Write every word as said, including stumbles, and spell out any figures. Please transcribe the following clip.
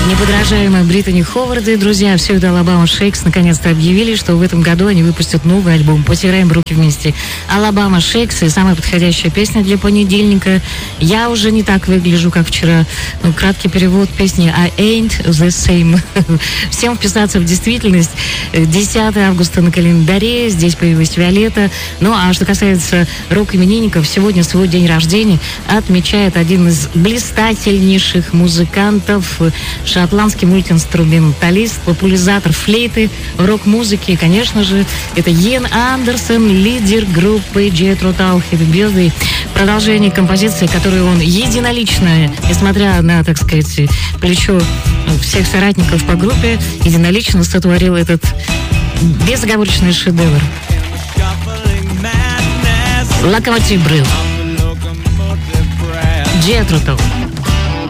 Неподражаемые Британи Ховарды, друзья, все это Алабама Шейкс наконец-то объявили, что в этом году они выпустят новый альбом. Потираем руки вместе. Алабама Шейкс и самая подходящая песня для понедельника. Я уже не так выгляжу, как вчера. Ну, краткий перевод песни I ain't the same. Всем вписаться в действительность. десятого августа на календаре. Здесь появилась Виолетта. Ну, а что касается рок-именинников, сегодня свой день рождения отмечает один из блистательнейших музыкантов, шотландский мультиинструменталист, популяризатор флейты в рок-музыке. И, конечно же, это Йен Андерсон, лидер группы Jethro Tull Happy Birthday. Продолжение композиции, которую он единолично, несмотря на, так сказать, плечо всех соратников по группе, единолично сотворил этот безоговорочный шедевр. Locomotive Brew. Jethro Tull.